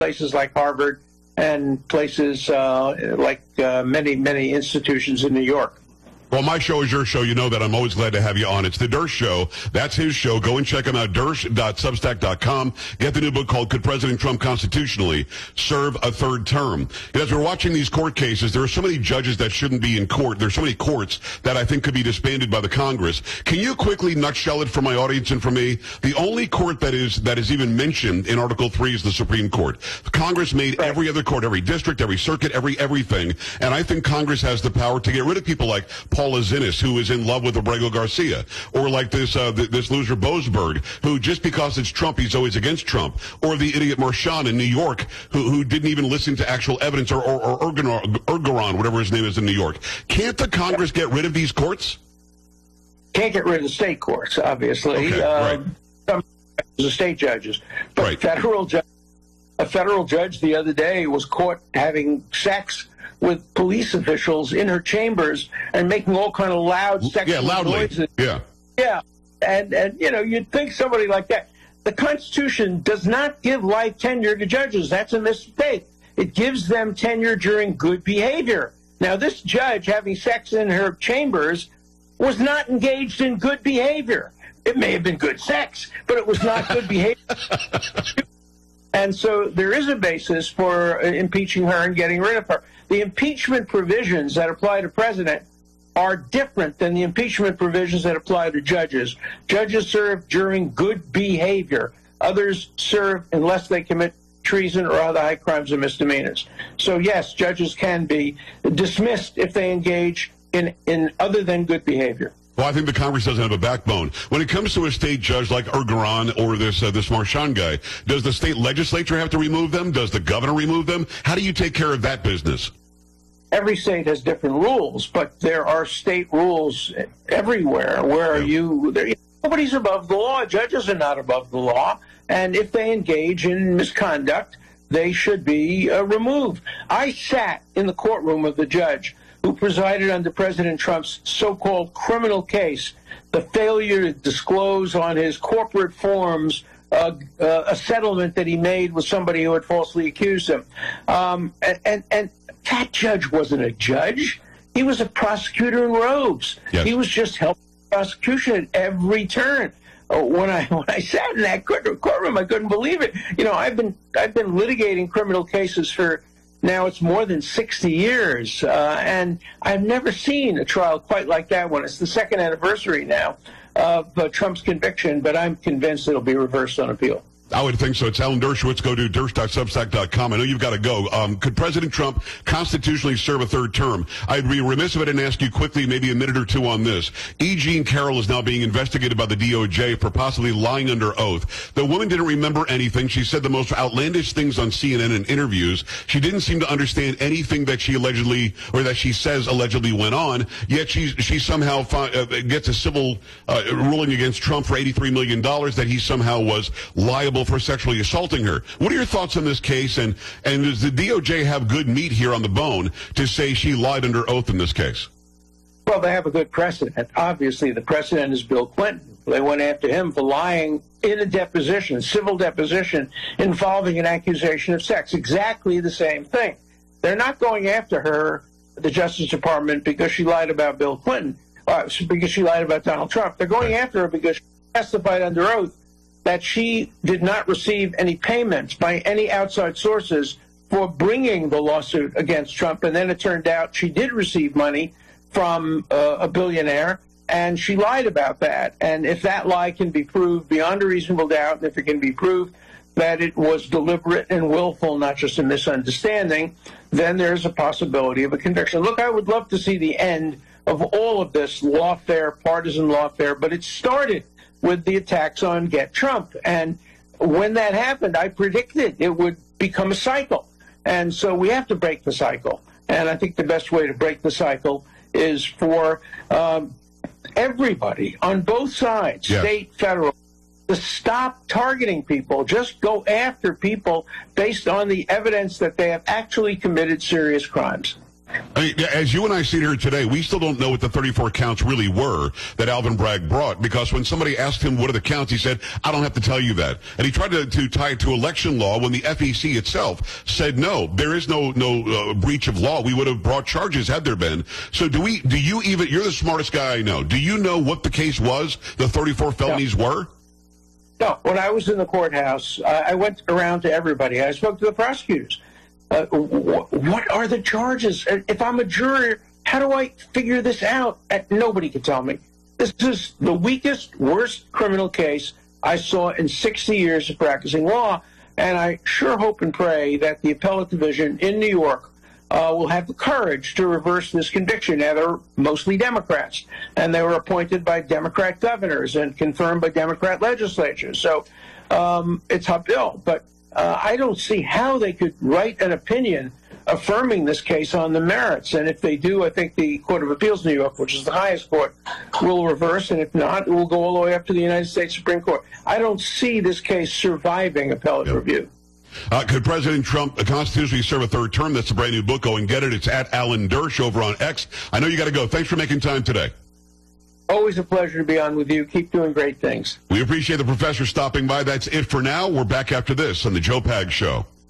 places like Harvard and places like many institutions in New York. Well, my show is your show. You know that. I'm always glad to have you on. It's the Dersh Show. That's his show. Go and check him out, dersh.substack.com. Get the new book called Could President Trump Constitutionally Serve a Third Term? As we're watching these court cases, there are so many judges that shouldn't be in court. There's so many courts that I think could be disbanded by the Congress. Can you quickly nutshell it for my audience and for me? The only court that is even mentioned in Article 3 is the Supreme Court. Congress made every other court, every district, every circuit, everything. And I think Congress has the power to get rid of people like Paula Zinnis, who is in love with Abrego Garcia, or like this loser Boasberg, who just because it's Trump, he's always against Trump, or the idiot Marchand in New York, who didn't even listen to actual evidence, or Ergeron, whatever his name is in New York. Can't the Congress get rid of these courts? Can't get rid of the state courts, obviously. Okay, right. Some the state judges, but right. A federal judge the other day was caught having sex with police officials in her chambers and making all kind of loud sexual noises. Yeah. And you'd think somebody like that. The Constitution does not give life tenure to judges. That's a mistake. It gives them tenure during good behavior. Now, this judge having sex in her chambers was not engaged in good behavior. It may have been good sex, but it was not good behavior. And so there is a basis for impeaching her and getting rid of her. The impeachment provisions that apply to president are different than the impeachment provisions that apply to judges. Judges serve during good behavior. Others serve unless they commit treason or other high crimes and misdemeanors. So, yes, judges can be dismissed if they engage in other than good behavior. Well, I think the Congress doesn't have a backbone. When it comes to a state judge like Ergeron or this Marchand guy, does the state legislature have to remove them? Does the governor remove them? How do you take care of that business? Every state has different rules, but there are state rules everywhere where nobody's above the law. Judges are not above the law. And if they engage in misconduct, they should be removed. I sat in the courtroom of the judge who presided under President Trump's so-called criminal case, the failure to disclose on his corporate forms a settlement that he made with somebody who had falsely accused him. And that judge wasn't a judge. He was a prosecutor in robes. Yes. He was just helping the prosecution at every turn. When I sat in that courtroom, I couldn't believe it. I've been litigating criminal cases for now it's more than 60 years, and I've never seen a trial quite like that one. It's the second anniversary now of Trump's conviction, but I'm convinced it'll be reversed on appeal. I would think so. It's Alan Dershowitz. Go to dersh.substack.com. I know you've got to go. Could President Trump constitutionally serve a third term? I'd be remiss if I didn't ask you quickly, maybe a minute or two on this. E. Jean Carroll is now being investigated by the DOJ for possibly lying under oath. The woman didn't remember anything. She said the most outlandish things on CNN in interviews. She didn't seem to understand anything that she allegedly, or that she says allegedly went on, yet she somehow gets a civil ruling against Trump for $83 million that he somehow was liable for sexually assaulting her. What are your thoughts on this case, and does the DOJ have good meat here on the bone to say she lied under oath in this case? Well, they have a good precedent. Obviously, the precedent is Bill Clinton. They went after him for lying in a deposition, civil deposition, involving an accusation of sex. Exactly the same thing. They're not going after her, the Justice Department, because she lied about Bill Clinton, because she lied about Donald Trump. They're going after her because she testified under oath that she did not receive any payments by any outside sources for bringing the lawsuit against Trump. And then it turned out she did receive money from a billionaire, and she lied about that. And if that lie can be proved beyond a reasonable doubt, and if it can be proved that it was deliberate and willful, not just a misunderstanding, then there's a possibility of a conviction. Look, I would love to see the end of all of this lawfare, partisan lawfare, but it started with the attacks on Get Trump. And when that happened, I predicted it would become a cycle. And so we have to break the cycle. And I think the best way to break the cycle is for everybody on both sides, state, federal, to stop targeting people. Just go after people based on the evidence that they have actually committed serious crimes. I mean, as you and I sit here today, we still don't know what the 34 counts really were that Alvin Bragg brought, because when somebody asked him what are the counts, he said, I don't have to tell you that. And he tried to tie it to election law when the FEC itself said, no, there is no breach of law. We would have brought charges had there been. So you're the smartest guy I know. Do you know what the case was, the 34 felonies were? No, when I was in the courthouse, I went around to everybody. I spoke to the prosecutors. What are the charges? If I'm a juror, how do I figure this out? Nobody can tell me. This is the weakest, worst criminal case I saw in 60 years of practicing law, and I sure hope and pray that the appellate division in New York will have the courage to reverse this conviction. Now, they're mostly Democrats, and they were appointed by Democrat governors and confirmed by Democrat legislatures. So it's uphill, but I don't see how they could write an opinion affirming this case on the merits. And if they do, I think the Court of Appeals New York, which is the highest court, will reverse. And if not, it will go all the way up to the United States Supreme Court. I don't see this case surviving appellate review. Could President Trump constitutionally serve a third term? That's a brand new book. Go and get it. It's at Alan Dersh over on X. I know you got to go. Thanks for making time today. Always a pleasure to be on with you. Keep doing great things. We appreciate the professor stopping by. That's it for now. We're back after this on the Joe Pags Show.